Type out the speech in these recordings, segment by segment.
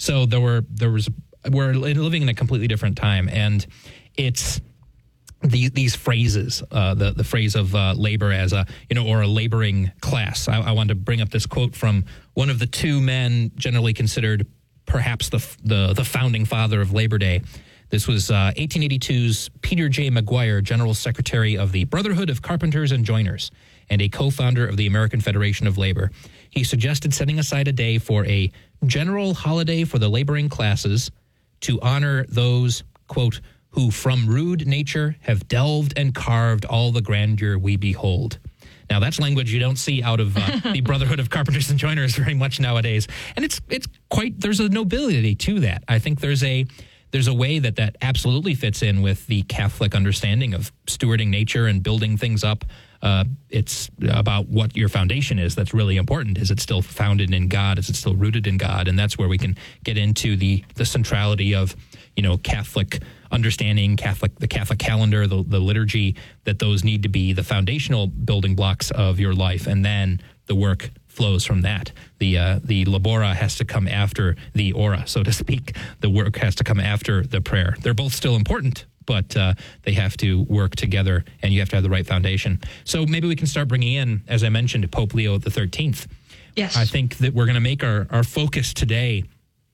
So we're living in a completely different time, and it's these phrases, the phrase of labor as or a laboring class. I wanted to bring up this quote from one of the two men generally considered perhaps the founding father of Labor Day. This was 1882's Peter J. McGuire, General Secretary of the Brotherhood of Carpenters and Joiners and a co-founder of the American Federation of Labor. He suggested setting aside a day for a general holiday for the laboring classes to honor those, quote, who from rude nature have delved and carved all the grandeur we behold. Now, that's language you don't see out of the Brotherhood of Carpenters and Joiners very much nowadays. And it's quite, there's a nobility to that. I think there's a way that absolutely fits in with the Catholic understanding of stewarding nature and building things up. It's about what your foundation is that's really important. Is it still founded in God? Is it still rooted in God? And that's where we can get into the centrality of, Catholic understanding, the Catholic calendar, the liturgy, that those need to be the foundational building blocks of your life. And then the work flows from that. The labora has to come after the ora, so to speak. The work has to come after the prayer. They're both still important, but they have to work together, and you have to have the right foundation. So maybe we can start bringing in, as I mentioned, Pope Leo XIII. Yes. I think that we're going to make our focus today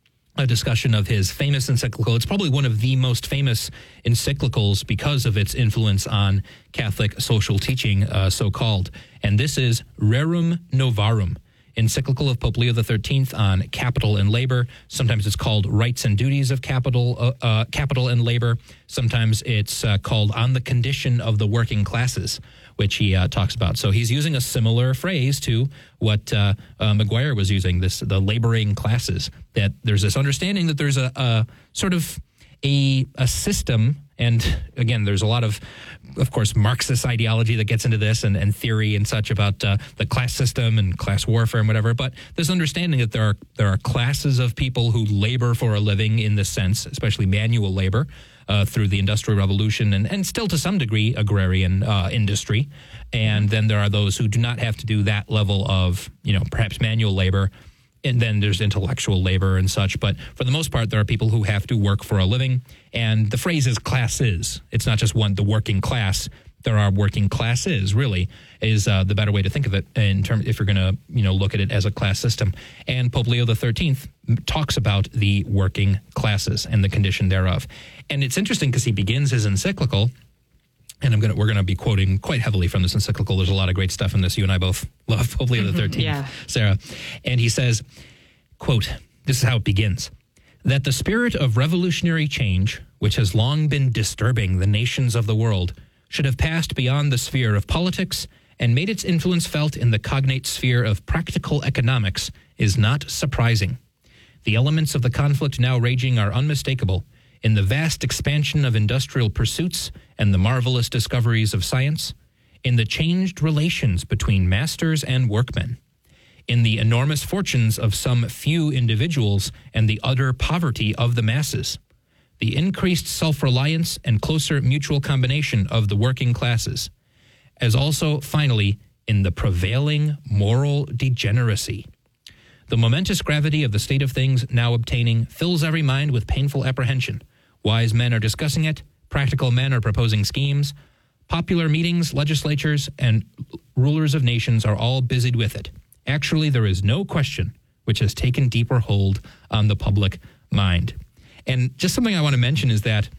a discussion of his famous encyclical. It's probably one of the most famous encyclicals because of its influence on Catholic social teaching, so-called. And this is Rerum Novarum, encyclical of Pope Leo XIII on capital and labor. Sometimes it's called Rights and Duties of Capital and Labor. Sometimes it's called On the Condition of the Working Classes, which he talks about. So he's using a similar phrase to what McGuire was using, the laboring classes, that there's this understanding that there's a sort of a system. And again, there's a lot of course, Marxist ideology that gets into this and theory and such about the class system and class warfare and whatever. But this understanding that there are classes of people who labor for a living in this sense, especially manual labor, through the Industrial Revolution and still to some degree agrarian industry. And then there are those who do not have to do that level of, perhaps manual labor. And then there's intellectual labor and such. But for the most part, there are people who have to work for a living. And the phrase is classes. It's not just the working class. There are working classes, really, is the better way to think of it in terms if you're going to, look at it as a class system. And Pope Leo XIII talks about the working classes and the condition thereof. And it's interesting because he begins his encyclical, and we're going to be quoting quite heavily from this encyclical. There's a lot of great stuff in this. You and I both love Pope Leo XIII, yeah. Sarah. And he says, quote, this is how it begins, that the spirit of revolutionary change, which has long been disturbing the nations of the world, should have passed beyond the sphere of politics and made its influence felt in the cognate sphere of practical economics is not surprising. The elements of the conflict now raging are unmistakable in the vast expansion of industrial pursuits and the marvelous discoveries of science, in the changed relations between masters and workmen, in the enormous fortunes of some few individuals and the utter poverty of the masses, the increased self-reliance and closer mutual combination of the working classes, as also, finally, in the prevailing moral degeneracy. The momentous gravity of the state of things now obtaining fills every mind with painful apprehension. Wise men are discussing it, practical men are proposing schemes, popular meetings, legislatures, and rulers of nations are all busied with it. Actually, there is no question which has taken deeper hold on the public mind. And just something I want to mention is that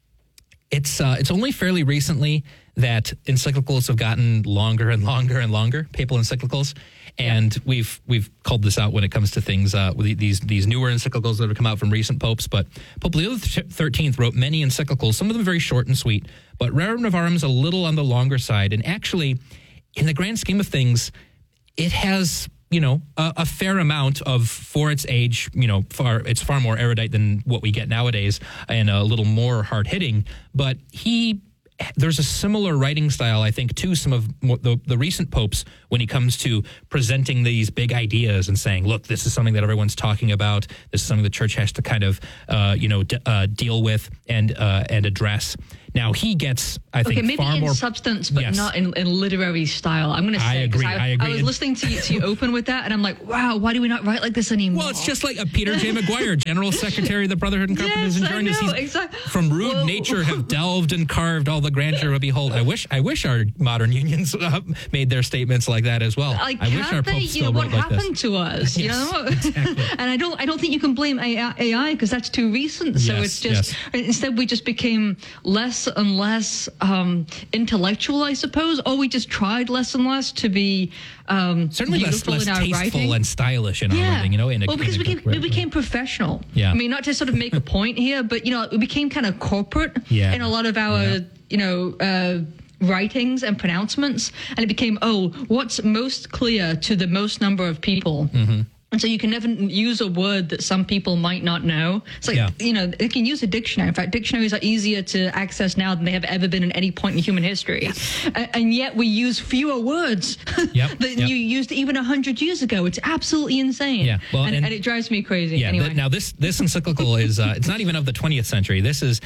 it's only fairly recently that encyclicals have gotten longer and longer and longer, papal encyclicals. And we've called this out when it comes to things, these newer encyclicals that have come out from recent popes. But Pope Leo XIII wrote many encyclicals, some of them very short and sweet, but Rerum Novarum is a little on the longer side. And actually, in the grand scheme of things, it has, a fair amount of, for its age, it's far more erudite than what we get nowadays and a little more hard-hitting. But there's a similar writing style, I think, to some of the recent popes when he comes to presenting these big ideas and saying, look, this is something that everyone's talking about. This is something the church has to kind of, deal with and address. Now, he gets, I think, maybe far in more substance, but Yes. not in literary style. I'm going to say. I agree. 'cause I agree. I was listening to you open with that, and I'm like, wow, why do we not write like this anymore? Well, it's just like Peter J. McGuire, General Secretary of the Brotherhood and Companies and Yes, I Journalists. know, He's exactly. From rude nature have delved and carved all the grandeur of behold. I wish our modern unions made their statements like that as well. Like, I wish our can't they? Pope You still know, what wrote like this. happened to us? You Yes, know, exactly. and I don't think you can blame AI because that's too recent. So Yes, it's just instead we just became less and less intellectual, I suppose, or we just tried less and less to be Certainly less beautiful in our tasteful writing. and stylish in our writing, you know. Because we became professional. Yeah. I mean, not to sort of make a point here, but, you know, we became kind of corporate in a lot of our, you know, writings and pronouncements. And it became, what's most clear to the most number of people? Mm-hmm. And so you can never use a word that some people might not know. It's like, you know, they can use a dictionary. In fact, dictionaries are easier to access now than they have ever been at any point in human history. And yet we use fewer words than you used even 100 years ago. It's absolutely insane. Yeah. Well, and it drives me crazy. Yeah. Anyway. Now, this encyclical is, it's not even of the 20th century. This is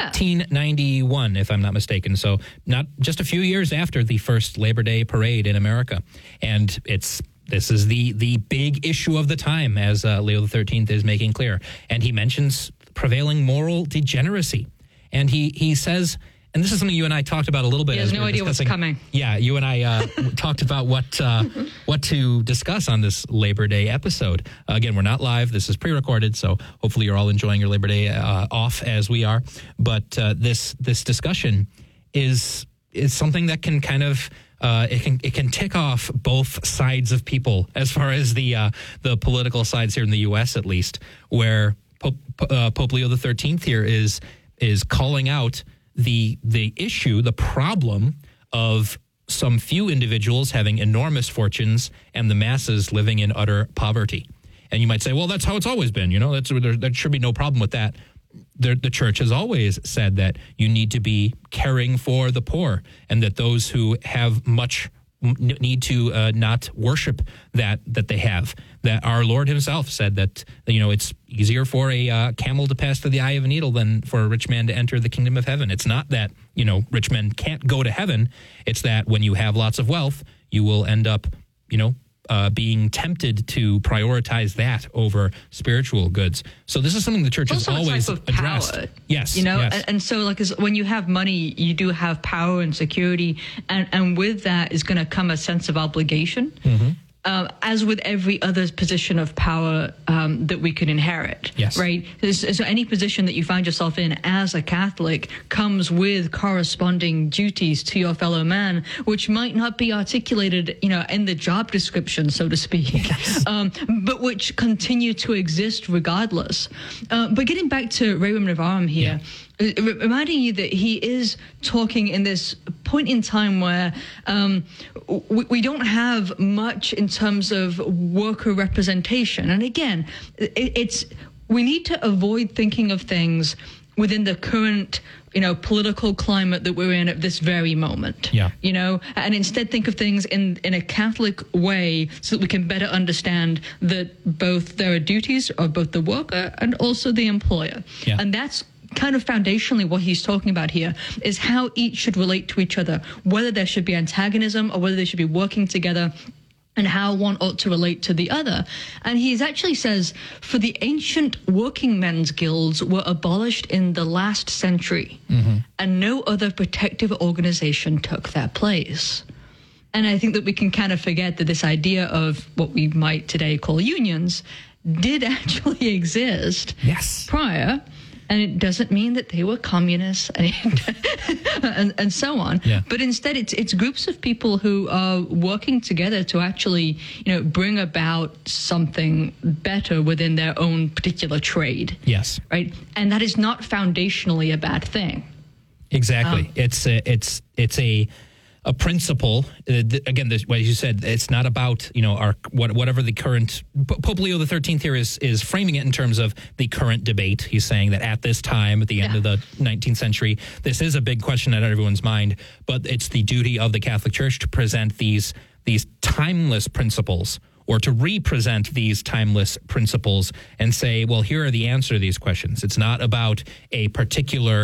1891, if I'm not mistaken. So not just a few years after the first Labor Day parade in America. And this is the big issue of the time, as Leo XIII is making clear. And he mentions prevailing moral degeneracy. And he says, and this is something you and I talked about a little bit. He has no idea what's coming. Yeah, you and I talked about what to discuss on this Labor Day episode. Again, we're not live. This is pre-recorded, so hopefully you're all enjoying your Labor Day off as we are. But this discussion is something that can kind of it can tick off both sides of people as far as the political sides here in the U.S. at least, where Pope Leo XIII here is calling out the issue, the problem of some few individuals having enormous fortunes and the masses living in utter poverty. And you might say, well, that's how it's always been. You know, there should be no problem with that. The church has always said that you need to be caring for the poor, and that those who have much need to not worship that they have. That our Lord himself said that, you know, it's easier for a camel to pass through the eye of a needle than for a rich man to enter the kingdom of heaven. It's not that, you know, rich men can't go to heaven. It's that when you have lots of wealth, you will end up, you know, being tempted to prioritize that over spiritual goods. So this is something the church has always addressed. Power, yes. You know, yes. and so like when you have money, you do have power and security. And with that is going to come a sense of obligation. Mm-hmm. As with every other position of power that we can inherit, right? So any position that you find yourself in as a Catholic comes with corresponding duties to your fellow man, which might not be articulated, you know, in the job description, so to speak, but which continue to exist regardless. But getting back to Rehum Nevarim here, reminding you that he is talking in this point in time where we don't have much in terms of worker representation. And again, we need to avoid thinking of things within the current, you know, political climate that we're in at this very moment. Yeah. You know, and instead think of things in a Catholic way so that we can better understand that both there are duties of both the worker and also the employer. Yeah. And that's kind of foundationally what he's talking about here is how each should relate to each other, whether there should be antagonism or whether they should be working together, and how one ought to relate to the other. And he actually says, for the ancient working men's guilds were abolished in the last century, and no other protective organization took their place. And I think that we can kind of forget that this idea of what we might today call unions did actually exist prior. And it doesn't mean that they were communists and so on. Yeah. But instead, it's groups of people who are working together to actually, you know, bring about something better within their own particular trade. Yes. Right. And that is not foundationally a bad thing. Exactly. It's a principle. Again, what you said, it's not about, you know, whatever the current Pope Leo XIII here is framing it in terms of the current debate. He's saying that at this time, at the end of the 19th century, this is a big question on everyone's mind. But it's the duty of the Catholic Church to present these timeless principles, or to represent these timeless principles and say, well, here are the answer to these questions. It's not about a particular,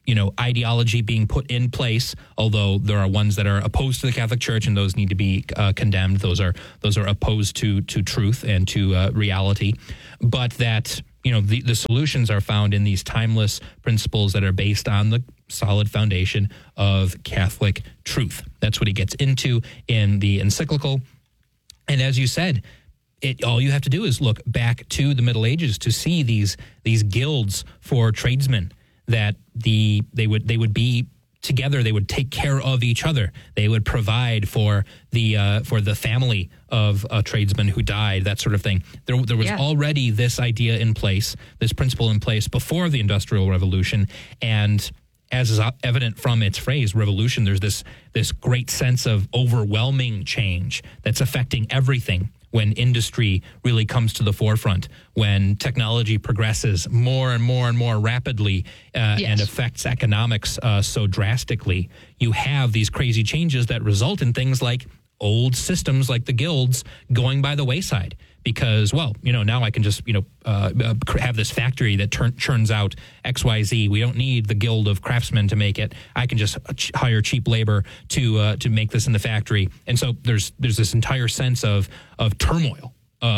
ideology being put in place, although there are ones that are opposed to the Catholic Church, and those need to be condemned. Those are opposed to truth and to reality. But that, the solutions are found in these timeless principles that are based on the solid foundation of Catholic truth. That's what he gets into in the encyclical. And as you said, all you have to do is look back to the Middle Ages to see these guilds for tradesmen, that they would be together. They would take care of each other. They would provide for the family of a tradesman who died, that sort of thing. There was already this idea in place, this principle in place before the Industrial Revolution, and as is evident from its phrase, revolution, there's this great sense of overwhelming change that's affecting everything when industry really comes to the forefront, when technology progresses more and more and more rapidly and affects economics so drastically. You have these crazy changes that result in things like old systems like the guilds going by the wayside. Because, now I can just, have this factory that churns out XYZ. We don't need the guild of craftsmen to make it. I can just hire cheap labor to make this in the factory. And so there's this entire sense of turmoil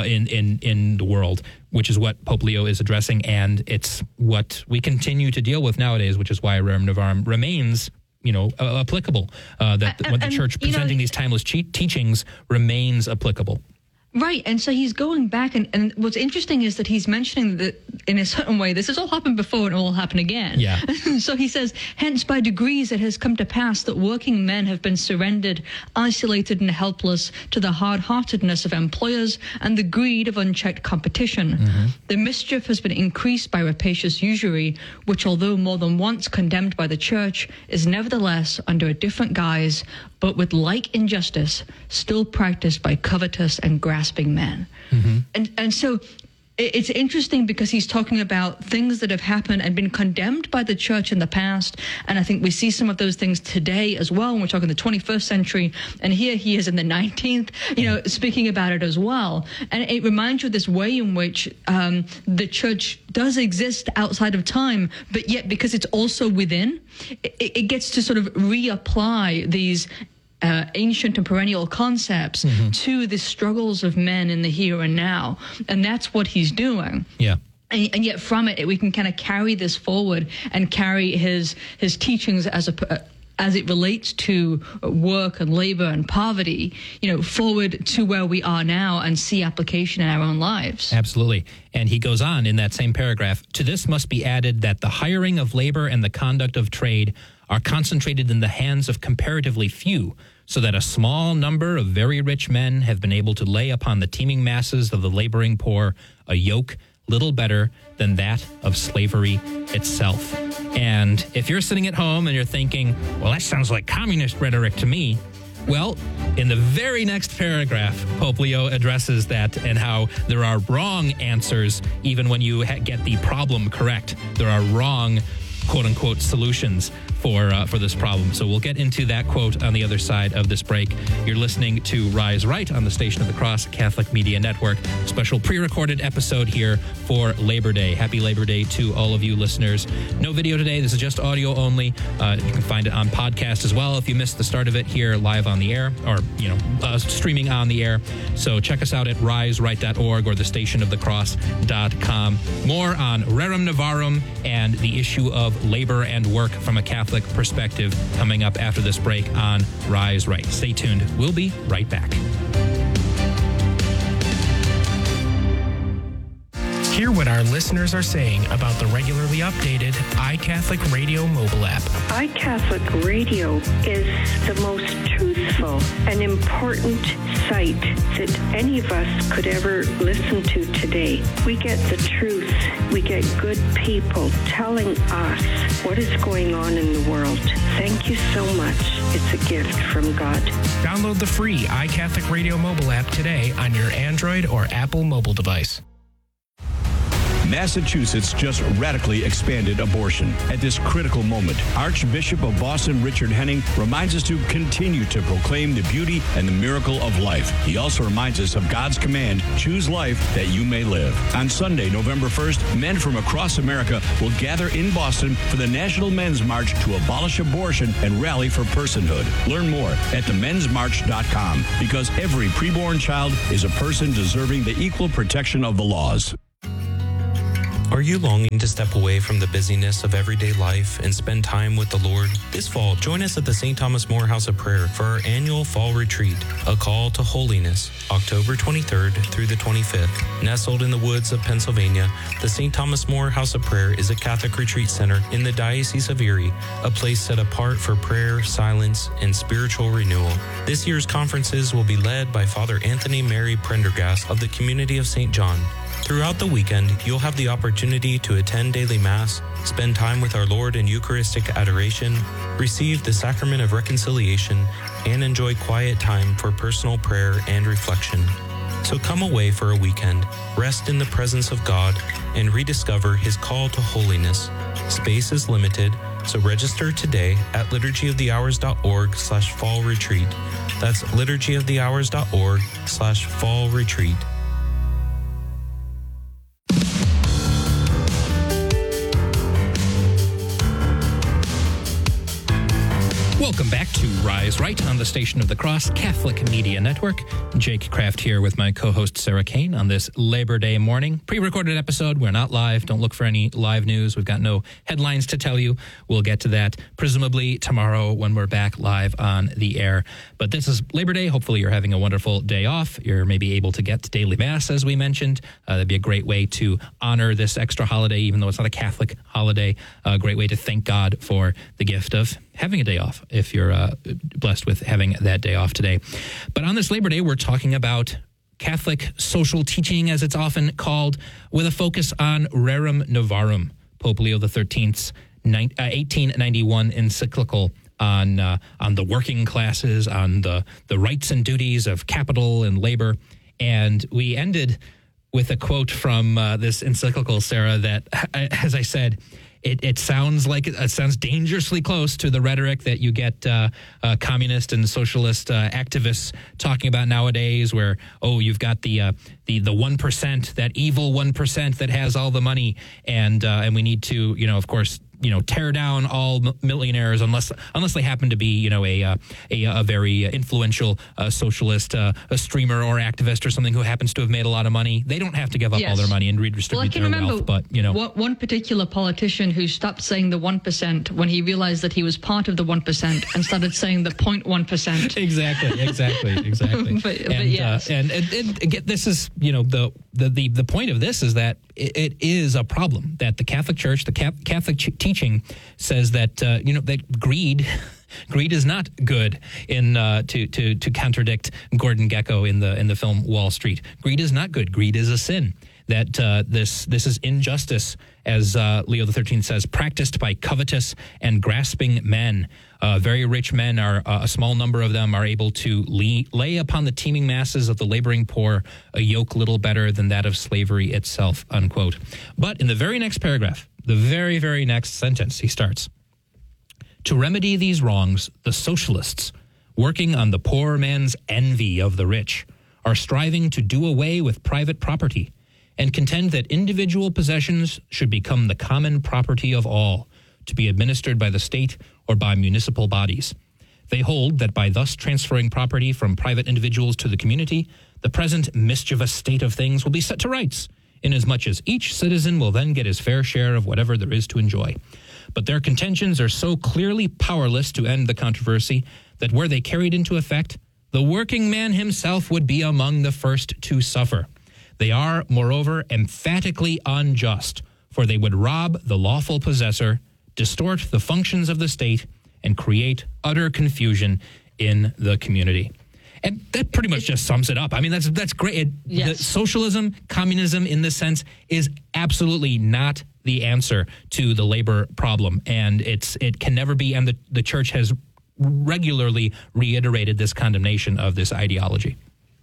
in the world, which is what Pope Leo is addressing. And it's what we continue to deal with nowadays, which is why Rerum Novarum remains applicable. When the church presenting these timeless teachings remains applicable. Right, and so he's going back, and what's interesting is that he's mentioning that in a certain way, this has all happened before and it will all happen again. Yeah. So he says, hence by degrees it has come to pass that working men have been surrendered, isolated and helpless to the hard-heartedness of employers and the greed of unchecked competition. Mm-hmm. The mischief has been increased by rapacious usury, which although more than once condemned by the church, is nevertheless under a different guise, but with like injustice, still practiced by covetous and grasping men. Mm-hmm. And so it's interesting because he's talking about things that have happened and been condemned by the church in the past. And I think we see some of those things today as well when we're talking the 21st century. And here he is in the 19th, speaking about it as well. And it reminds you of this way in which the church does exist outside of time, but yet because it's also within, it gets to sort of reapply these ancient and perennial concepts to the struggles of men in the here and now. And that's what he's doing. Yeah. And yet from it, we can kind of carry this forward and carry his teachings as it relates to work and labor and poverty, forward to where we are now and see application in our own lives. Absolutely. And he goes on in that same paragraph, to this must be added that the hiring of labor and the conduct of trade are concentrated in the hands of comparatively few, so that a small number of very rich men have been able to lay upon the teeming masses of the laboring poor a yoke little better than that of slavery itself. And if you're sitting at home and you're thinking, well, that sounds like communist rhetoric to me, well, in the very next paragraph, Pope Leo addresses that and how there are wrong answers even when you get the problem correct. There are wrong, quote-unquote, solutions for this problem. So we'll get into that quote on the other side of this break. You're listening to Rise Right on the Station of the Cross Catholic Media Network. Special pre-recorded episode here for Labor Day. Happy Labor Day to all of you listeners. No video today. This is just audio only. You can find it on podcast as well if you missed the start of it here live on the air or, streaming on the air. So check us out at riseright.org or thestationofthecross.com. More on Rerum Novarum and the issue of labor and work from a Catholic perspective coming up after this break on Rise Right. Stay tuned. We'll be right back. Hear what our listeners are saying about the regularly updated iCatholic Radio mobile app. iCatholic Radio is the most truthful and important site that any of us could ever listen to today. We get the truth. We get good people telling us what is going on in the world. Thank you so much. It's a gift from God. Download the free iCatholic Radio mobile app today on your Android or Apple mobile device. Massachusetts just radically expanded abortion. At this critical moment, Archbishop of Boston Richard Henning reminds us to continue to proclaim the beauty and the miracle of life. He also reminds us of God's command, choose life that you may live. On Sunday, November 1st, men from across America will gather in Boston for the National Men's March to abolish abortion and rally for personhood. Learn more at themensmarch.com, because every preborn child is a person deserving the equal protection of the laws. Are you longing to step away from the busyness of everyday life and spend time with the Lord? This fall, join us at the St. Thomas More House of Prayer for our annual Fall Retreat, A Call to Holiness, October 23rd through the 25th. Nestled in the woods of Pennsylvania, the St. Thomas More House of Prayer is a Catholic retreat center in the Diocese of Erie, a place set apart for prayer, silence, and spiritual renewal. This year's conferences will be led by Father Anthony Mary Prendergast of the Community of St. John. Throughout the weekend, you'll have the opportunity to attend daily Mass, spend time with our Lord in Eucharistic adoration, receive the Sacrament of Reconciliation, and enjoy quiet time for personal prayer and reflection. So come away for a weekend, rest in the presence of God, and rediscover His call to holiness. Space is limited, so register today at liturgyofthehours.org/fall retreat. That's liturgyofthehours.org/fall retreat. Welcome back to Rise Right on the Station of the Cross Catholic Media Network. Jake Kraft here with my co-host Sarah Kane on this Labor Day morning. Pre-recorded episode. We're not live. Don't look for any live news. We've got no headlines to tell you. We'll get to that presumably tomorrow when we're back live on the air. But this is Labor Day. Hopefully you're having a wonderful day off. You're maybe able to get to daily Mass, as we mentioned. That'd be a great way to honor this extra holiday, even though it's not a Catholic holiday. A great way to thank God for the gift of having a day off, if you're blessed with having that day off today. But on this Labor Day, we're talking about Catholic social teaching, as it's often called, with a focus on Rerum Novarum, Pope Leo XIII's 1891 encyclical on the working classes, on the rights and duties of capital and labor. And we ended with a quote from this encyclical, Sarah, that, as I said, It sounds dangerously close to the rhetoric that you get communist and socialist activists talking about nowadays, where you've got the 1%, that evil 1% that has all the money, and we need to of course tear down all millionaires unless they happen to be a very influential socialist, a streamer or activist or something who happens to have made a lot of money. They don't have to give up all their money and redistribute their wealth. But one particular politician who stopped saying the 1% when he realized that he was part of the 1% and started saying the 0.1%. Exactly. but yes, and again, this is the point of this is that it is a problem that the Catholic Church, the Catholic teaching says that that greed is not good. To contradict Gordon Gekko in the film Wall Street, greed is not good. Greed is a sin. That this is injustice, as Leo XIII says, practiced by covetous and grasping men. Very rich men, a small number of them, are able to lay upon the teeming masses of the laboring poor a yoke little better than that of slavery itself, unquote. But in the very next paragraph, the very, very next sentence, he starts, to remedy these wrongs, the socialists, working on the poor man's envy of the rich, are striving to do away with private property and contend that individual possessions should become the common property of all, to be administered by the state or by municipal bodies. They hold that by thus transferring property from private individuals to the community, the present mischievous state of things will be set to rights, inasmuch as each citizen will then get his fair share of whatever there is to enjoy. But their contentions are so clearly powerless to end the controversy that were they carried into effect, the working man himself would be among the first to suffer. They are, moreover, emphatically unjust, for they would rob the lawful possessor, distort the functions of the state, and create utter confusion in the community. And that pretty much just sums it up. I mean, that's great. Yes. Socialism, communism in this sense is absolutely not the answer to the labor problem. And it can never be. And the church has regularly reiterated this condemnation of this ideology.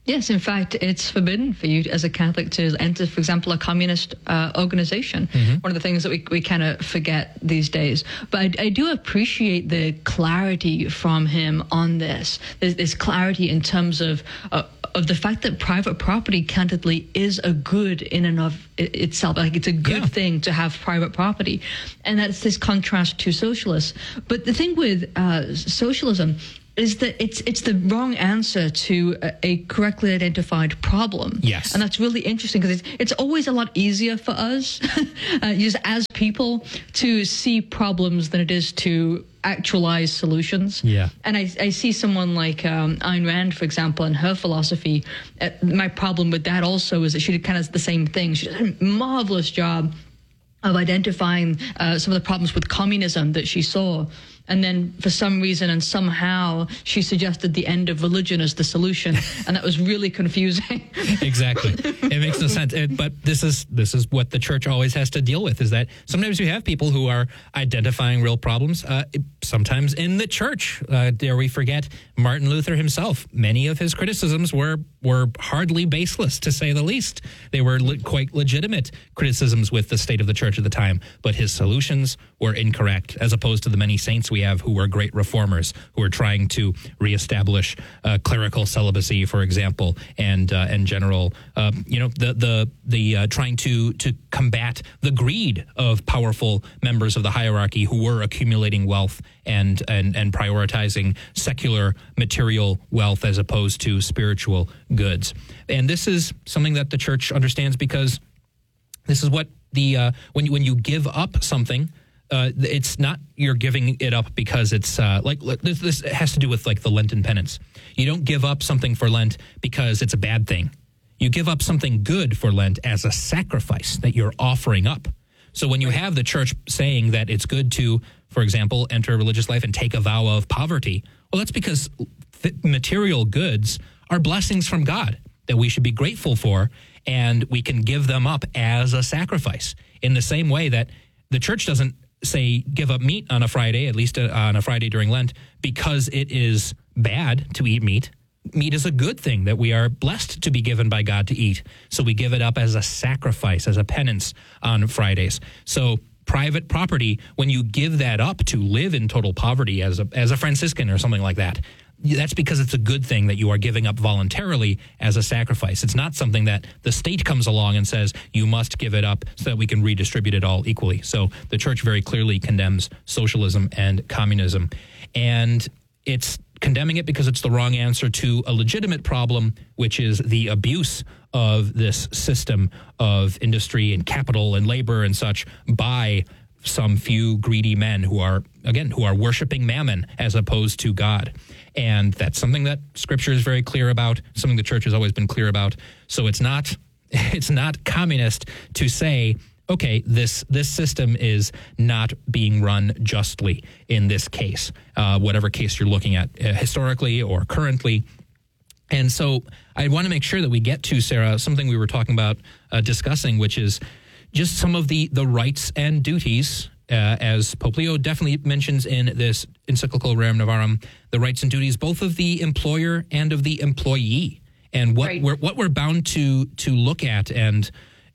Yes, in fact, it's forbidden for you as a Catholic to enter, for example, a communist organization. One of the things that we kind of forget these days. But I do appreciate the clarity from him on this. There's clarity in terms of the fact that private property, candidly, is a good in and of itself. Like, it's a good thing to have private property. And that's this contrast to socialists. But the thing with socialism is that it's the wrong answer to a correctly identified problem. Yes. And that's really interesting, because it's always a lot easier for us just as people to see problems than it is to actualize solutions. Yeah. And I see someone like Ayn Rand, for example, and her philosophy. My problem with that also is that she did kind of the same thing. She did a marvelous job of identifying some of the problems with communism that she saw. And then for some reason and somehow she suggested the end of religion as the solution. And that was really confusing. Exactly. It makes no sense. But this is what the church always has to deal with, is that sometimes you have people who are identifying real problems, sometimes in the church. Dare we forget Martin Luther himself. Many of his criticisms were hardly baseless, to say the least. They were quite legitimate criticisms with the state of the church at the time, but his solutions were incorrect, as opposed to the many saints we have who were great reformers, who are trying to reestablish clerical celibacy, for example, and general, trying to combat the greed of powerful members of the hierarchy who were accumulating wealth and prioritizing secular material wealth as opposed to spiritual goods. And this is something that the church understands, because this is what when you give up something. It's not you're giving it up because it's this has to do with like the Lenten penance. You don't give up something for Lent because it's a bad thing. You give up something good for Lent as a sacrifice that you're offering up. So when you have the church saying that it's good to, for example, enter a religious life and take a vow of poverty, well, that's because material goods are blessings from God that we should be grateful for, and we can give them up as a sacrifice. In the same way that the church doesn't say give up meat on a Friday, at least on a Friday during Lent, because it is bad to eat meat. Meat is a good thing that we are blessed to be given by God to eat. So we give it up as a sacrifice, as a penance on Fridays. So private property, when you give that up to live in total poverty as a Franciscan or something like that, that's because it's a good thing that you are giving up voluntarily as a sacrifice. It's not something that the state comes along and says, you must give it up so that we can redistribute it all equally. So the church very clearly condemns socialism and communism. And it's condemning it because it's the wrong answer to a legitimate problem, which is the abuse of this system of industry and capital and labor and such by some few greedy men who are worshiping mammon as opposed to God. And that's something that Scripture is very clear about, something the church has always been clear about. So it's not communist to say, okay, this system is not being run justly in this case, whatever case you're looking at, historically or currently. And so I want to make sure that we get to, Sarah, something we were talking about discussing, which is just some of the rights and duties, as Pope Leo definitely mentions in this encyclical Rerum Novarum, the rights and duties both of the employer and of the employee, and what we're bound to look at. And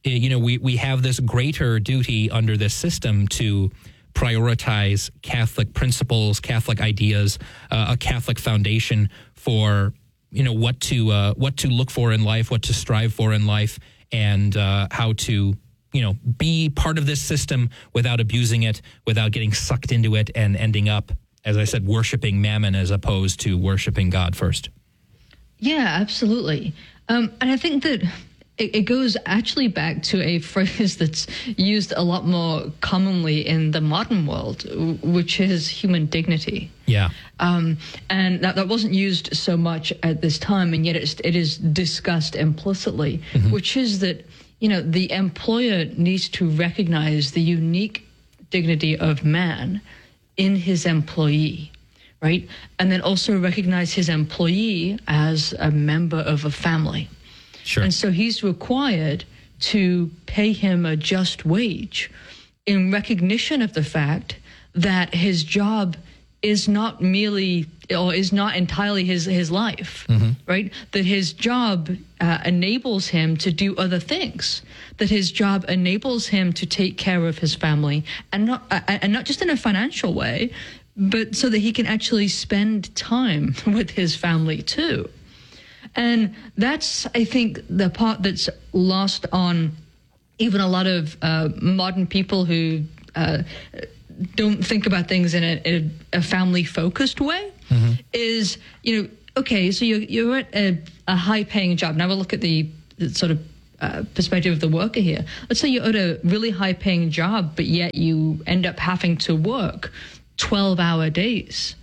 we have this greater duty under this system to prioritize Catholic principles, Catholic ideas, a Catholic foundation for what to look for in life, what to strive for in life, and how to be part of this system without abusing it, without getting sucked into it and ending up, as I said, worshiping mammon as opposed to worshiping God first. Yeah, absolutely. And I think that it goes actually back to a phrase that's used a lot more commonly in the modern world, which is human dignity. Yeah. And that wasn't used so much at this time, and yet it is discussed implicitly, which is that the employer needs to recognize the unique dignity of man in his employee, right? And then also recognize his employee as a member of a family. Sure. And so he's required to pay him a just wage in recognition of the fact that his job is not merely or is not entirely his life, right? That his job enables him to do other things, that his job enables him to take care of his family, and not just in a financial way, but so that he can actually spend time with his family too. And that's, I think, the part that's lost on even a lot of modern people who don't think about things in a family-focused way, is, okay, so you're at a high-paying job. Now we'll look at the sort of perspective of the worker here. Let's say you're at a really high-paying job, but yet you end up having to work 12-hour days,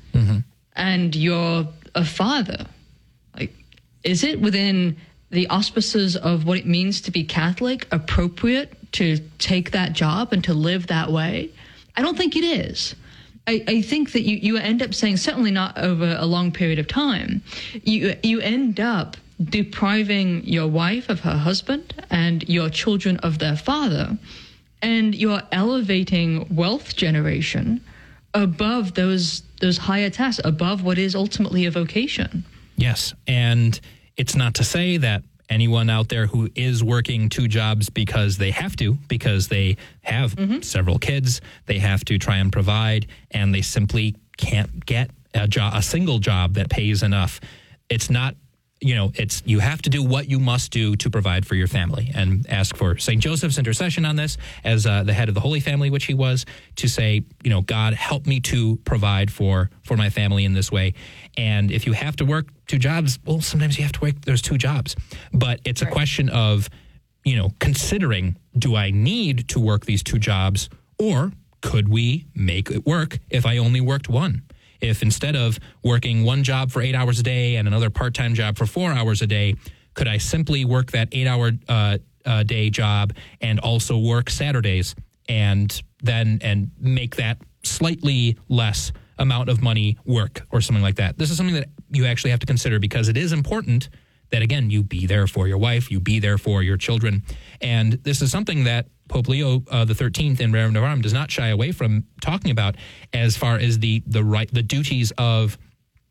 and you're a father. Like, is it within the auspices of what it means to be Catholic appropriate to take that job and to live that way? I don't think it is. I think that you end up saying, certainly not over a long period of time, you end up depriving your wife of her husband and your children of their father, and you're elevating wealth generation above those higher tasks, above what is ultimately a vocation. Yes, and it's not to say that anyone out there who is working two jobs because they have to, because they have several kids, they have to try and provide, and they simply can't get a single job that pays enough. It's not, it's, you have to do what you must do to provide for your family, and ask for St. Joseph's intercession on this as the head of the Holy Family, which he was, to say, God, help me to provide for my family in this way. And if you have to work two jobs, well, sometimes you have to work those two jobs. But it's a question of, considering, do I need to work these two jobs, or could we make it work if I only worked one? If instead of working one job for 8 hours a day and another part-time job for 4 hours a day, could I simply work that 8-hour day job and also work Saturdays and make that slightly less amount of money work, or something like that? This is something that you actually have to consider, because it is important that, again, you be there for your wife, you be there for your children. And this is something that Pope Leo the 13th in Rerum Novarum does not shy away from talking about as far as the duties of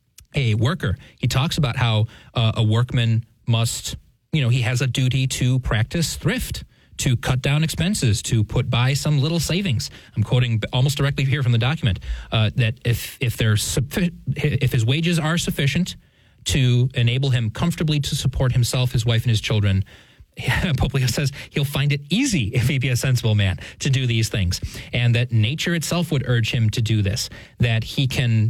a worker. He talks about how a workman must, he has a duty to practice thrift, to cut down expenses, to put by some little savings. I'm quoting almost directly here from the document, that if his wages are sufficient to enable him comfortably to support himself, his wife, and his children, Pope Leo says he'll find it easy, if he be a sensible man, to do these things, and that nature itself would urge him to do this, that he can,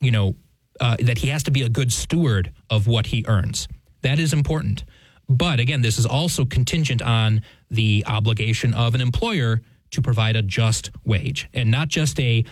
that he has to be a good steward of what he earns. That is important. But again, this is also contingent on the obligation of an employer to provide a just wage, and not just a,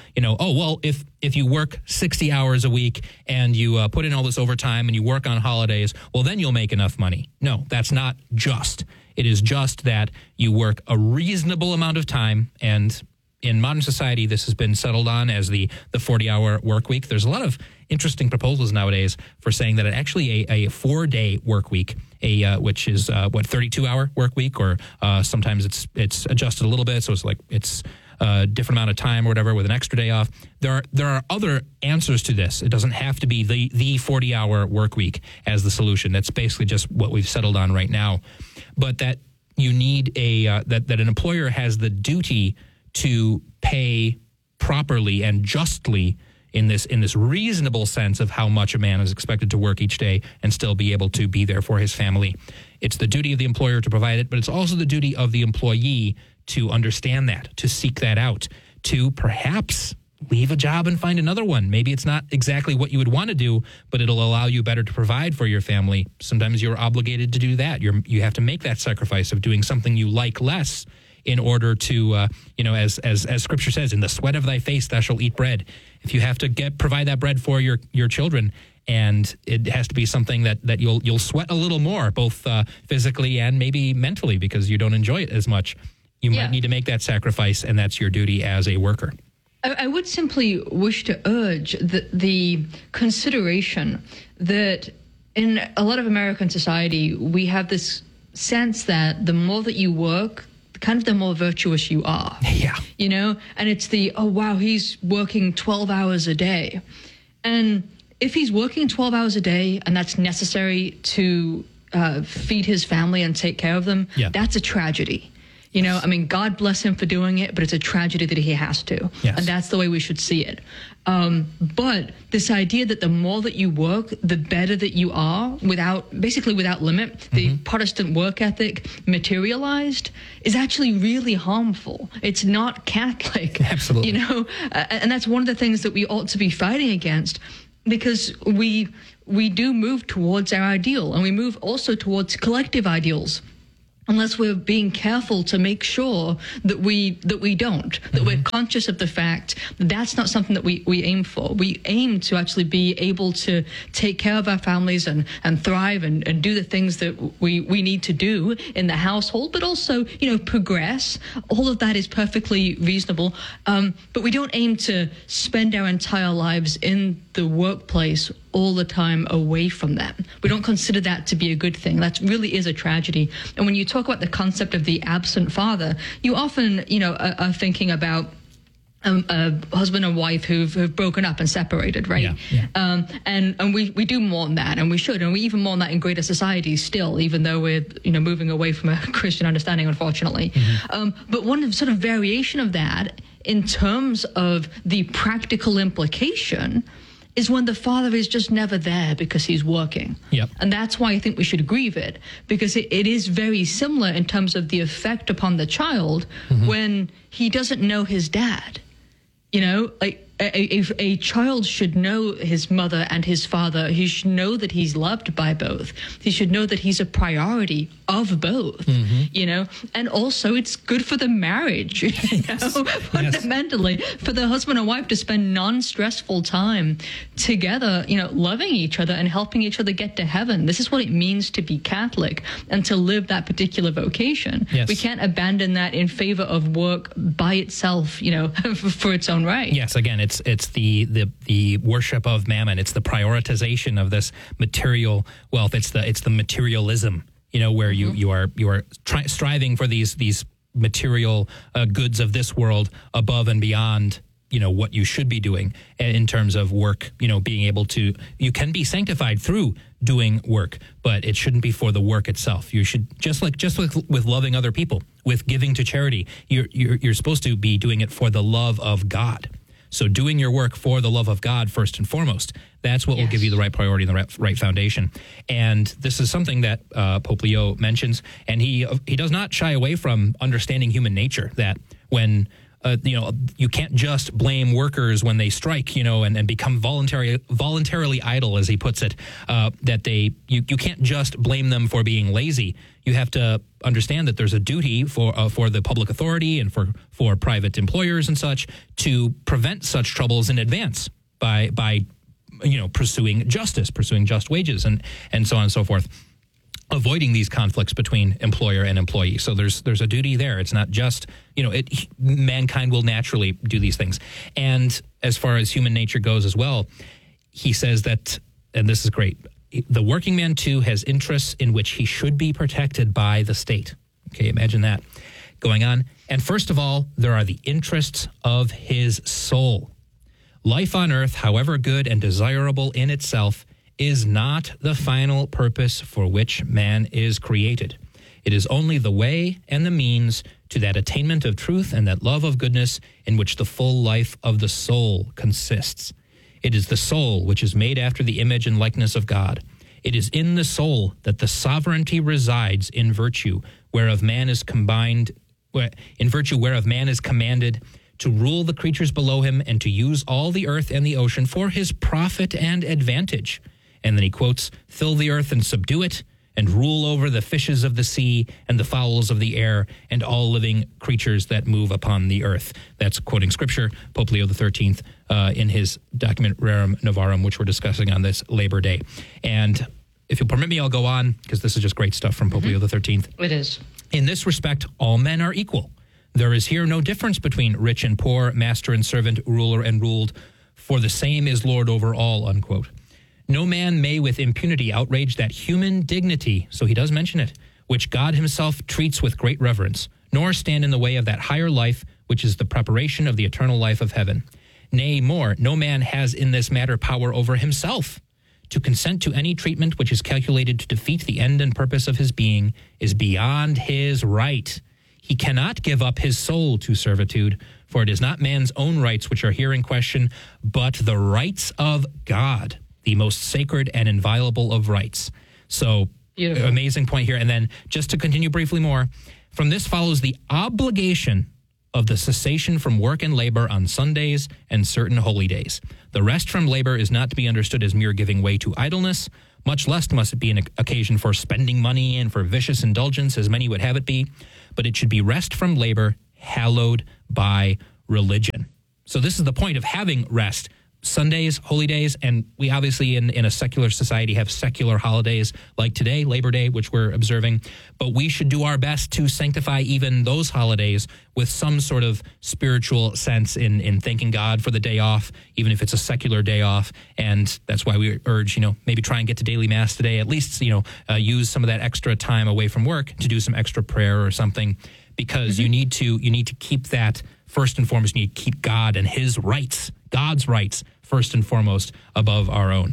if you work 60 hours a week and you put in all this overtime and you work on holidays, well, then you'll make enough money. No, that's not just. It is just that you work a reasonable amount of time, and in modern society, this has been settled on as the 40-hour work week. There's a lot of interesting proposals nowadays for saying that actually a 4-day work week, which is 32-hour work week, or sometimes it's adjusted a little bit, so it's a different amount of time or whatever with an extra day off. There are other answers to this. It doesn't have to be the 40-hour work week as the solution. That's basically just what we've settled on right now. But that you need that an employer has the duty to pay properly and justly in this reasonable sense of how much a man is expected to work each day and still be able to be there for his family. It's the duty of the employer to provide it, but it's also the duty of the employee to understand that, to seek that out, to perhaps leave a job and find another one. Maybe it's not exactly what you would want to do, but it'll allow you better to provide for your family. Sometimes you're obligated to do that. You have to make that sacrifice of doing something you like less in order to, as Scripture says, in the sweat of thy face thou shalt eat bread. If you have to provide that bread for your children, and it has to be something that you'll sweat a little more, both physically and maybe mentally, because you don't enjoy it as much, you might need to make that sacrifice, and that's your duty as a worker. I would simply wish to urge the consideration that in a lot of American society, we have this sense that the more that you work, kind of the more virtuous you are. Yeah. And it's oh, wow, he's working 12 hours a day. And if he's working 12 hours a day and that's necessary to feed his family and take care of them, that's a tragedy. You know, I mean, God bless him for doing it, but it's a tragedy that he has to. Yes. And that's the way we should see it. But this idea that the more that you work, the better that you are, without limit, the Protestant work ethic materialized is actually really harmful. It's not Catholic. Absolutely. You know, and that's one of the things that we ought to be fighting against, because we do move towards our ideal, and we move also towards collective ideals. Unless we're being careful to make sure that we don't, that we're conscious of the fact that that's not something that we aim for. We aim to actually be able to take care of our families and thrive and do the things that we need to do in the household, but also, you know, progress. All of that is perfectly reasonable. But we don't aim to spend our entire lives in the workplace all the time away from them. We don't consider that to be a good thing. That really is a tragedy. And when you talk about the concept of the absent father, you often, you know, are thinking about a husband and wife who've broken up and separated, right? And we do mourn that, and we should, and we even mourn that in greater societies still, even though we're, you know, moving away from a Christian understanding, unfortunately. But one sort of variation of that in terms of the practical implication is when the father is just never there because he's working. And that's why I think we should grieve it, because it is very similar in terms of the effect upon the child when he doesn't know his dad. You know, like a child should know his mother and his father. He should know that he's loved by both. He should know that he's a priority of both, you know, and also it's good for the marriage, you know, fundamentally, for the husband and wife to spend non-stressful time together, you know, loving each other and helping each other get to heaven. This is what it means to be Catholic and to live that particular vocation. We can't abandon that in favor of work by itself, you know, for its own right. Yes, again, it's the worship of mammon. It's the prioritization of this material wealth. It's the materialism, you know, where you are striving for these material goods of this world above and beyond, you know, what you should be doing in terms of work. You know, being able to, you can be sanctified through doing work, but it shouldn't be for the work itself. You should just like with loving other people, with giving to charity. You're supposed to be doing it for the love of God. So doing your work for the love of God first and foremost, that's what will give you the right priority and the right foundation. And this is something that Pope Leo mentions, and he does not shy away from understanding human nature, that when you know, you can't just blame workers when they strike, you know, and become voluntarily idle, as he puts it, that you can't just blame them for being lazy. You have to understand that there's a duty for the public authority and for private employers and such to prevent such troubles in advance by you know, pursuing justice, pursuing just wages, and so on and so forth, avoiding these conflicts between employer and employee. So there's a duty there. It's not just, you know, mankind will naturally do these things. And as far as human nature goes as well, he says that, and this is great, the working man too has interests in which he should be protected by the state. Okay, imagine that going on. And first of all, there are the interests of his soul. Life on earth, however good and desirable in itself, is not the final purpose for which man is created. It is only the way and the means to that attainment of truth and that love of goodness in which the full life of the soul consists. It is the soul which is made after the image and likeness of God. It is in the soul that the sovereignty resides in virtue, whereof man is combined, in virtue whereof man is commanded to rule the creatures below him and to use all the earth and the ocean for his profit and advantage. And then he quotes, "Fill the earth and subdue it, and rule over the fishes of the sea and the fowls of the air and all living creatures that move upon the earth." That's quoting scripture, Pope Leo XIII, in his document Rerum Novarum, which we're discussing on this Labor Day. And if you'll permit me, I'll go on, because this is just great stuff from Pope Leo XIII. It is. In this respect, all men are equal. There is here no difference between rich and poor, master and servant, ruler and ruled, for the same is Lord over all, unquote. No man may with impunity outrage that human dignity, so he does mention it, which God himself treats with great reverence, nor stand in the way of that higher life, which is the preparation of the eternal life of heaven. Nay, more, no man has in this matter power over himself. To consent to any treatment which is calculated to defeat the end and purpose of his being is beyond his right. He cannot give up his soul to servitude, for it is not man's own rights which are here in question, but the rights of God, the most sacred and inviolable of rights. So, beautiful. Amazing point here. And then just to continue briefly more, from this follows the obligation of the cessation from work and labor on Sundays and certain holy days. The rest from labor is not to be understood as mere giving way to idleness, much less must it be an occasion for spending money and for vicious indulgence, as many would have it be, but it should be rest from labor, hallowed by religion. So this is the point of having rest. Sundays, holy days, and we obviously in a secular society have secular holidays like today, Labor Day, which we're observing, but we should do our best to sanctify even those holidays with some sort of spiritual sense in thanking God for the day off, even if it's a secular day off. And that's why we urge, maybe try and get to daily mass today, at least, use some of that extra time away from work to do some extra prayer or something, because you need to keep that first and foremost. You need to keep God and his rights, God's rights, first and foremost above our own.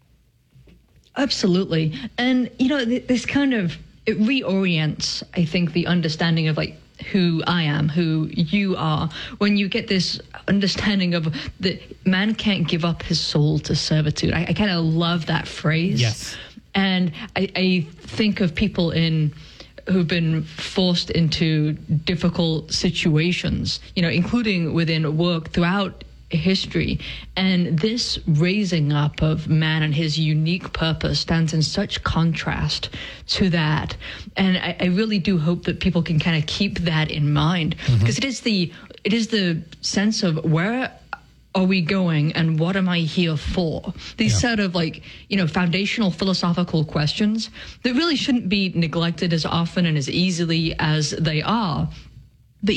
Absolutely. And, this kind of, it reorients, I think, the understanding of who I am, who you are, when you get this understanding of that man can't give up his soul to servitude. I kind of love that phrase. Yes. And I think of people who've been forced into difficult situations, including within work throughout history. And this raising up of man and his unique purpose stands in such contrast to that. And I really do hope that people can kind of keep that in mind, because it is the sense of where are we going and what am I here for? These sort of foundational philosophical questions that really shouldn't be neglected as often and as easily as they are. But,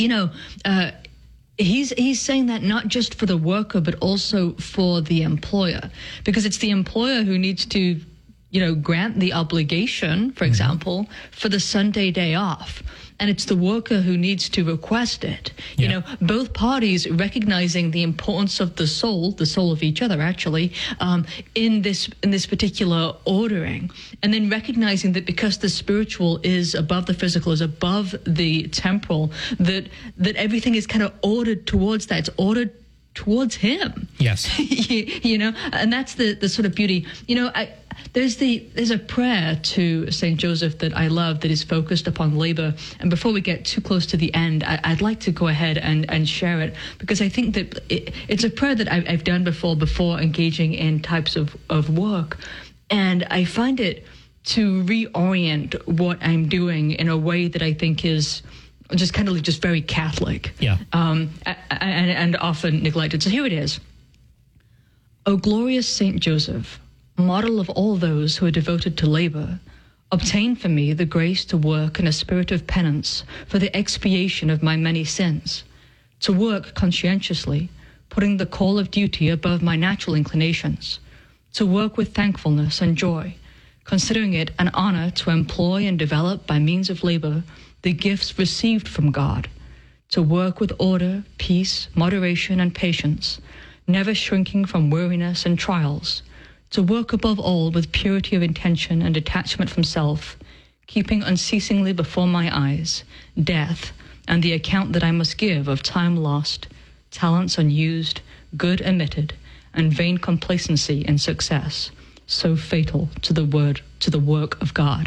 he's saying that not just for the worker, but also for the employer, because it's the employer who needs to, grant the obligation, for example, for the Sunday day off. And it's the worker who needs to request it. Both parties recognizing the importance of the soul of each other, actually, in this particular ordering. And then recognizing that because the spiritual is above the physical, is above the temporal, that everything is kind of ordered towards that. It's ordered towards him. Yes. And that's the sort of beauty. There's a prayer to St. Joseph that I love that is focused upon labor. And before we get too close to the end, I'd like to go ahead and share it, because I think that it's a prayer that I've done before engaging in types of work. And I find it to reorient what I'm doing in a way that I think is just kind of just very Catholic. Yeah. And often neglected. So here it is. O glorious St. Joseph, model of all those who are devoted to labor, obtain for me the grace to work in a spirit of penance for the expiation of my many sins, to work conscientiously, putting the call of duty above my natural inclinations, to work with thankfulness and joy, considering it an honor to employ and develop by means of labor the gifts received from God, to work with order, peace, moderation, and patience, never shrinking from weariness and trials, to work above all with purity of intention and detachment from self, keeping unceasingly before my eyes death and the account that I must give of time lost, talents unused, good omitted, and vain complacency in success, so fatal to the work of God.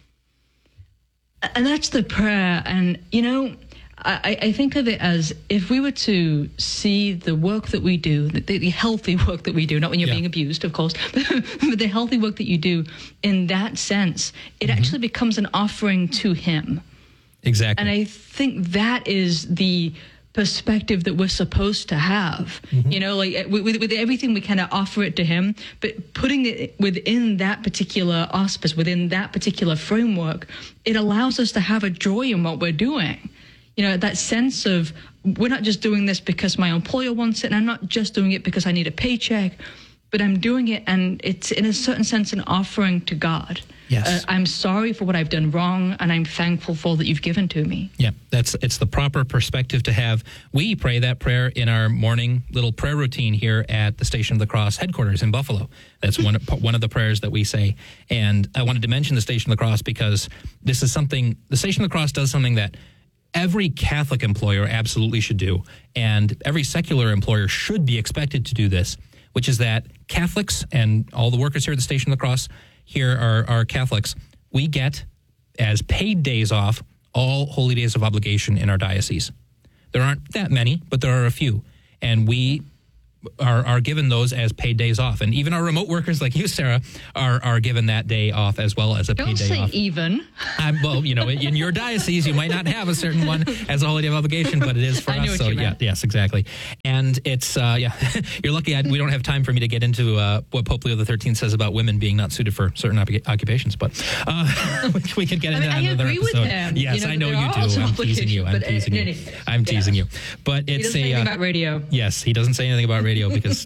And that's the prayer. And, I think of it as if we were to see the work that we do, the healthy work that we do, not when you're being abused, of course, but the healthy work that you do in that sense, it actually becomes an offering to him. Exactly. And I think that is the perspective that we're supposed to have, with everything we kind of offer it to him, but putting it within that particular auspice, within that particular framework, it allows us to have a joy in what we're doing. That sense of we're not just doing this because my employer wants it, and I'm not just doing it because I need a paycheck, but I'm doing it, and it's in a certain sense an offering to God. Yes. I'm sorry for what I've done wrong, and I'm thankful for all that you've given to me. Yeah, it's the proper perspective to have. We pray that prayer in our morning little prayer routine here at the Station of the Cross headquarters in Buffalo. That's one of the prayers that we say. And I wanted to mention the Station of the Cross because this is something, the Station of the Cross does something that every Catholic employer absolutely should do, and every secular employer should be expected to do this, which is that Catholics and all the workers here at the Station of the Cross here are Catholics. We get, as paid days off, all holy days of obligation in our diocese. There aren't that many, but there are a few. And we are given those as paid days off. And even our remote workers like you, Sarah, are given that day off as well as a paid day off. Don't say even. Well, in your diocese, you might not have a certain one as a holiday of obligation, but it is for us. I know what you meant. Yes, exactly. And it's, you're lucky we don't have time for me to get into what Pope Leo XIII says about women being not suited for certain occupations, but we could get into that another agree episode. With him. Yes, I know you do. I'm teasing you. I'm teasing you. But it's he doesn't say anything about radio. Yes, he doesn't say anything about radio because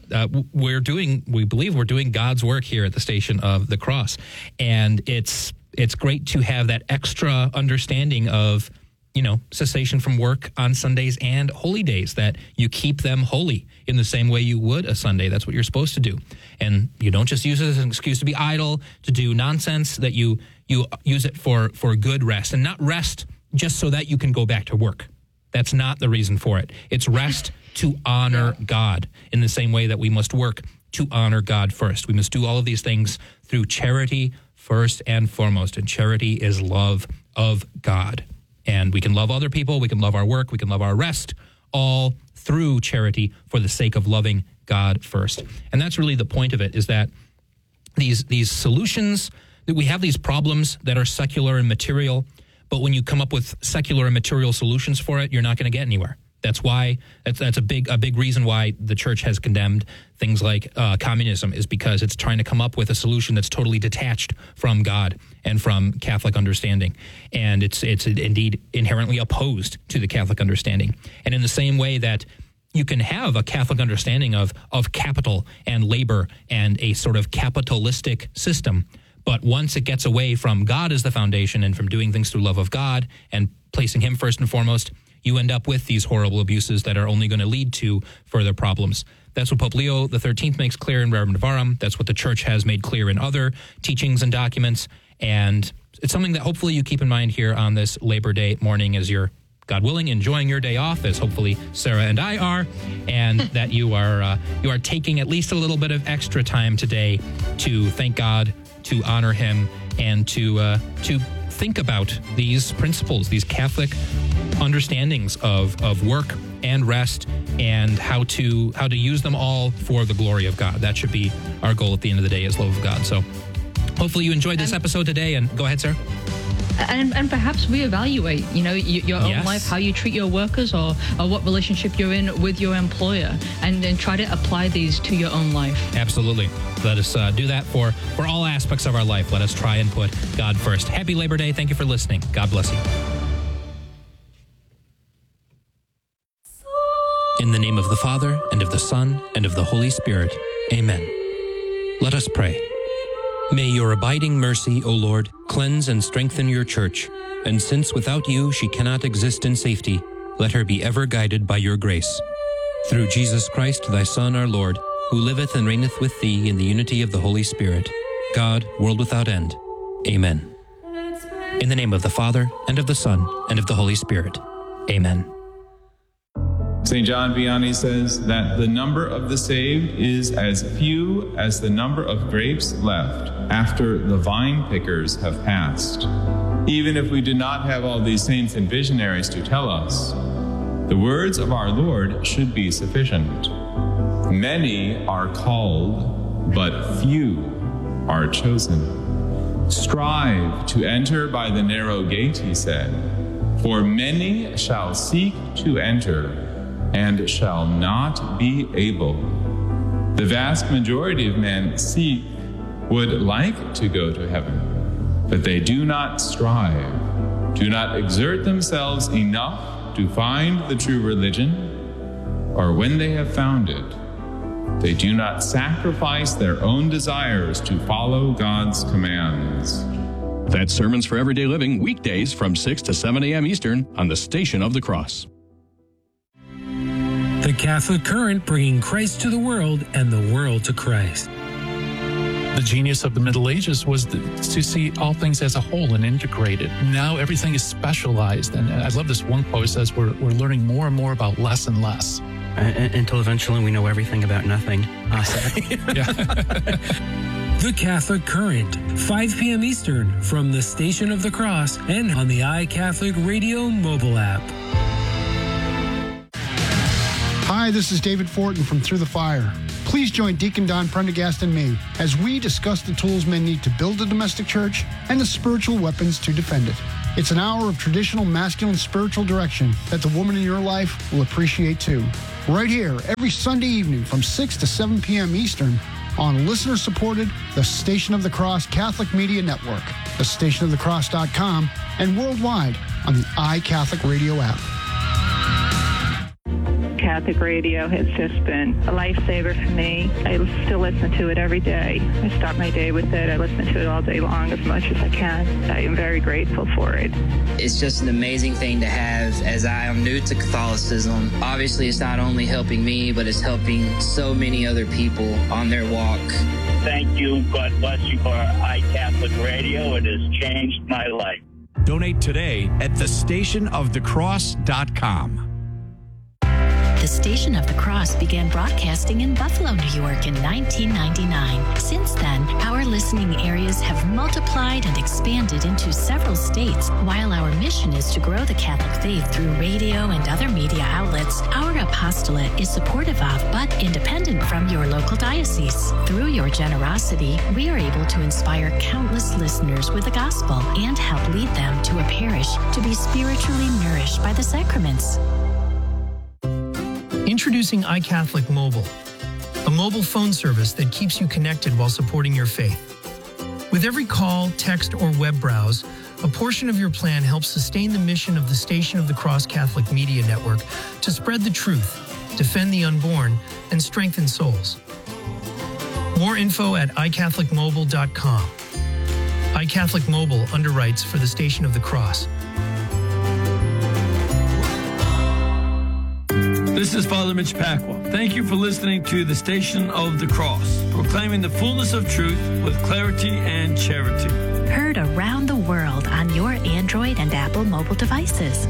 we believe we're doing God's work here at the Station of the Cross. And it's great to have that extra understanding of, cessation from work on Sundays and holy days, that you keep them holy in the same way you would a Sunday. That's what you're supposed to do. And you don't just use it as an excuse to be idle, to do nonsense, that you use it for good rest, and not rest just so that you can go back to work. That's not the reason for it. It's rest to honor God in the same way that we must work to honor God first. We must do all of these things through charity first and foremost. And charity is love of God. And we can love other people, we can love our work, we can love our rest, all through charity for the sake of loving God first. And that's really the point of it, is that these solutions, that we have these problems that are secular and material, but when you come up with secular and material solutions for it, you're not going to get anywhere. That's why that's a big reason why the church has condemned things like communism, is because it's trying to come up with a solution that's totally detached from God and from Catholic understanding, and it's indeed inherently opposed to the Catholic understanding. And in the same way that you can have a Catholic understanding of capital and labor and a sort of capitalistic system, but once it gets away from God as the foundation and from doing things through love of God and placing Him first and foremost, you end up with these horrible abuses that are only going to lead to further problems. That's what Pope Leo XIII makes clear in Rerum Novarum. That's what the Church has made clear in other teachings and documents. And it's something that hopefully you keep in mind here on this Labor Day morning as you're, God willing, enjoying your day off, as hopefully Sarah and I are, and that you are taking at least a little bit of extra time today to thank God, to honor Him, and to think about these principles, these Catholic understandings of work and rest, and how to use them all for the glory of God. That should be our goal at the end of the day, is love of God. So hopefully you enjoyed this episode today. And go ahead, Sarah. And perhaps reevaluate, your own life, how you treat your workers, or what relationship you're in with your employer, and then try to apply these to your own life. Absolutely. Let us do that for all aspects of our life. Let us try and put God first. Happy Labor Day. Thank you for listening. God bless you. In the name of the Father, and of the Son, and of the Holy Spirit. Amen. Let us pray. May your abiding mercy, O Lord, cleanse and strengthen your church, and since without you she cannot exist in safety, let her be ever guided by your grace. Through Jesus Christ, thy Son, our Lord, who liveth and reigneth with thee in the unity of the Holy Spirit, God, world without end. Amen. In the name of the Father, and of the Son, and of the Holy Spirit. Amen. St. John Vianney says that the number of the saved is as few as the number of grapes left after the vine pickers have passed. Even if we do not have all these saints and visionaries to tell us, the words of our Lord should be sufficient. Many are called, but few are chosen. Strive to enter by the narrow gate, he said, for many shall seek to enter and shall not be able. The vast majority of men would like to go to heaven, but they do not strive, do not exert themselves enough to find the true religion, or when they have found it, They do not sacrifice their own desires to follow God's commands. That's Sermons for Everyday Living, weekdays from 6 to 7 a.m. Eastern on the Station of the Cross. The Catholic Current, bringing Christ to the world and the world to Christ. The genius of the Middle Ages was to see all things as a whole and integrated. Now everything is specialized. And I love this one quote. It says we're learning more and more about less and less. Until eventually we know everything about nothing. The Catholic Current, 5 p.m. Eastern, from the Station of the Cross and on the iCatholic Radio mobile app. Hi, this is David Fortin from Through the Fire. Please join Deacon Don Prendergast and me as we discuss the tools men need to build a domestic church and the spiritual weapons to defend it. It's an hour of traditional masculine spiritual direction that the woman in your life will appreciate too. Right here, every Sunday evening from 6 to 7 p.m. Eastern on listener-supported The Station of the Cross Catholic Media Network, thestationofthecross.com, and worldwide on the iCatholic Radio app. Catholic radio has just been a lifesaver for me. I still listen to it every day. I start my day with it. I listen to it all day long as much as I can. I am very grateful for it. It's just an amazing thing to have, as I am new to Catholicism. Obviously, it's not only helping me, but it's helping so many other people on their walk. Thank you. God bless you for iCatholic Radio. It has changed my life. Donate today at thestationofthecross.com. The Station of the Cross began broadcasting in Buffalo, New York in 1999. Since then, our listening areas have multiplied and expanded into several states. While our mission is to grow the Catholic faith through radio and other media outlets, our apostolate is supportive of but independent from your local diocese. Through your generosity, we are able to inspire countless listeners with the gospel and help lead them to a parish to be spiritually nourished by the sacraments. Introducing iCatholic Mobile, a mobile phone service that keeps you connected while supporting your faith. With every call, text, or web browse, a portion of your plan helps sustain the mission of the Station of the Cross Catholic Media Network to spread the truth, defend the unborn, and strengthen souls. More info at iCatholicMobile.com. iCatholic Mobile underwrites for the Station of the Cross. This is Father Mitch Pacwa. Thank you for listening to the Station of the Cross, proclaiming the fullness of truth with clarity and charity. Heard around the world on your Android and Apple mobile devices.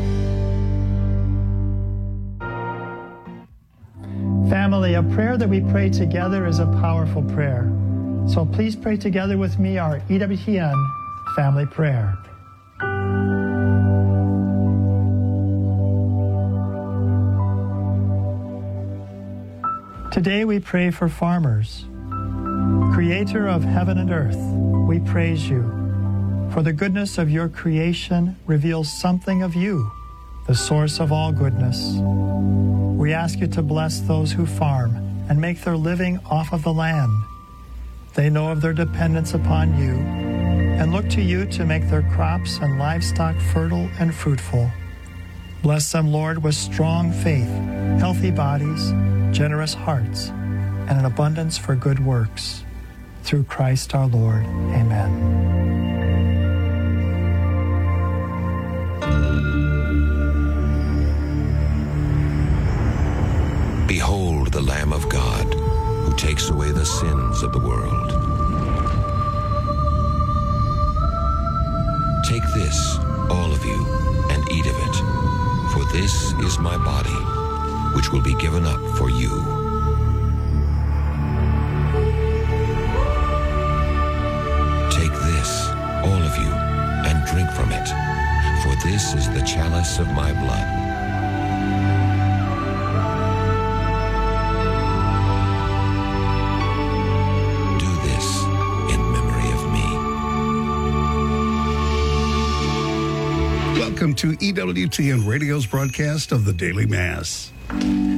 Family, a prayer that we pray together is a powerful prayer. So please pray together with me our EWTN family prayer. Today we pray for farmers. Creator of heaven and earth, we praise you. For the goodness of your creation reveals something of you, the source of all goodness. We ask you to bless those who farm and make their living off of the land. They know of their dependence upon you and look to you to make their crops and livestock fertile and fruitful. Bless them, Lord, with strong faith, healthy bodies, generous hearts, and an abundance for good works. Through Christ our Lord. Amen. Behold the Lamb of God, who takes away the sins of the world. Take this, all of you, and eat of it, for this is my body, which will be given up for you. Take this, all of you, and drink from it, for this is the chalice of my blood. Do this in memory of me. Welcome to EWTN Radio's broadcast of the Daily Mass.